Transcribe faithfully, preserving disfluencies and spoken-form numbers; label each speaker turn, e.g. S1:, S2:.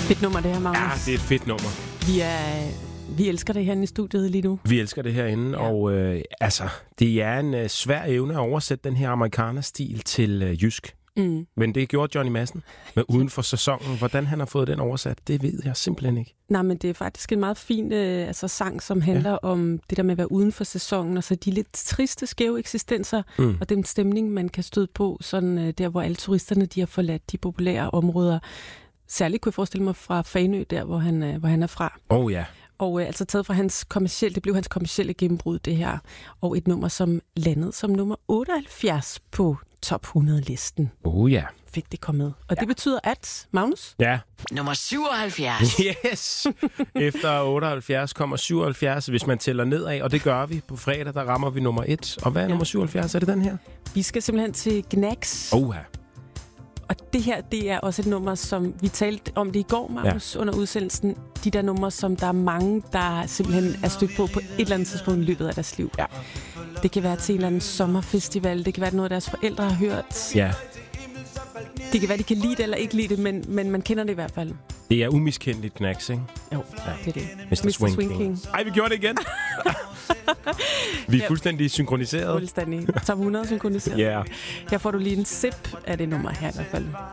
S1: Fedt nummer, det her, Magnus.
S2: Ja, det er et fedt nummer.
S1: Vi, er, vi elsker det herinde i studiet lige nu.
S2: Vi elsker det herinde, ja. og øh, altså, det er en øh, svær evne at oversætte den her amerikanerstil til øh, jysk. Mm. Men det gjorde Johnny Madsen med Uden for sæsonen. Hvordan han har fået den oversat, det ved jeg simpelthen ikke.
S1: Nej, men det er faktisk en meget fin øh, altså, sang, som handler ja. om det der med at være uden for sæsonen, og så de lidt triste, skæve eksistenser, mm. og den stemning, man kan støde på, sådan øh, der, hvor alle turisterne de har forladt de populære områder. Særligt kunne jeg forestille mig fra Fanø, der hvor han, øh, hvor han er fra.
S2: Oh ja.
S1: Og øh, altså taget fra hans kommercielle, det blev hans kommercielle gennembrud, det her. Og et nummer, som landede som nummer otteoghalvfjerds på top hundrede-listen.
S2: Oh ja.
S1: Fik det kommet. Og ja. det betyder at, Magnus?
S2: Ja.
S3: Nummer syvoghalvfjerds.
S2: Yes! Efter otteoghalvfjerds kommer syvoghalvfjerds, hvis man tæller nedad, og det gør vi. På fredag, der rammer vi nummer et. Og hvad er ja. nummer syvoghalvfjerds? Er det den her?
S1: Vi skal simpelthen til Gnags.
S2: Oha.
S1: Og det her, det er også et nummer, som vi talte om det i går, Magnus, ja. under udsendelsen. De der numre, som der er mange, der simpelthen er stødt på på et eller andet tidspunkt i løbet af deres liv.
S2: Ja.
S1: Det kan være til en eller anden sommerfestival. Det kan være noget, deres forældre har hørt.
S2: Ja.
S1: Det kan være, de kan lide det eller ikke lide det, men, men man kender det i hvert fald.
S2: Det er umiskendeligt Gnags, ikke?
S1: Jo, ja. det er det.
S2: mister Swing, Swing King. King. Ej, vi gjorde det igen! Vi er fuldstændig synkroniseret.
S1: Fuldstændig. Top hundrede synkroniseret.
S2: Ja. Yeah.
S1: Her får du lige en sip af det nummer her i hvert fald.